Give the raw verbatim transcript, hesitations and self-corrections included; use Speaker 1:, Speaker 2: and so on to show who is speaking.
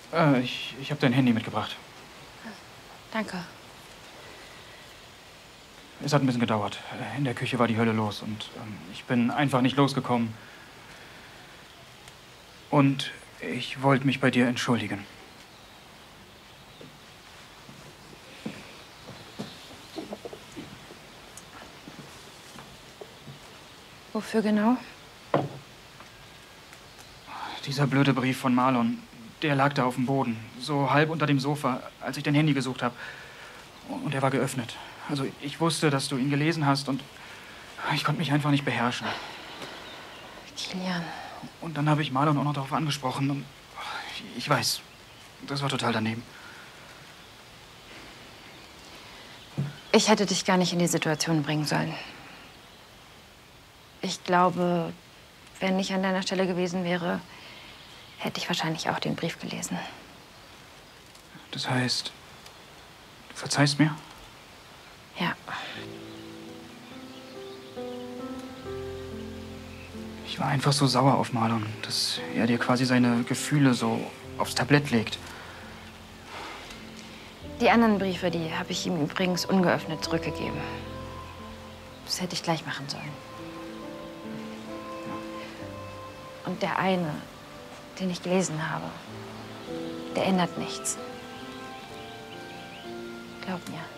Speaker 1: Äh, ich ich habe dein Handy mitgebracht.
Speaker 2: Danke.
Speaker 1: Es hat ein bisschen gedauert. In der Küche war die Hölle los und ähm, ich bin einfach nicht losgekommen. Und ich wollte mich bei dir entschuldigen.
Speaker 2: Wofür genau?
Speaker 1: Dieser blöde Brief von Marlon, der lag da auf dem Boden, so halb unter dem Sofa, als ich dein Handy gesucht habe. Und er war geöffnet. Also ich wusste, dass du ihn gelesen hast und ich konnte mich einfach nicht beherrschen.
Speaker 2: Kilian.
Speaker 1: Und dann habe ich Marlon auch noch darauf angesprochen und ich weiß, das war total daneben.
Speaker 2: Ich hätte dich gar nicht in die Situation bringen sollen. Ich glaube, wenn ich an deiner Stelle gewesen wäre, hätte ich wahrscheinlich auch den Brief gelesen.
Speaker 1: Das heißt, du verzeihst mir?
Speaker 2: Ja.
Speaker 1: Ich war einfach so sauer auf Marlon, dass er dir quasi seine Gefühle so aufs Tablett legt.
Speaker 2: Die anderen Briefe, die habe ich ihm übrigens ungeöffnet zurückgegeben. Das hätte ich gleich machen sollen. Und der eine, den ich gelesen habe, der ändert nichts. Glaub mir.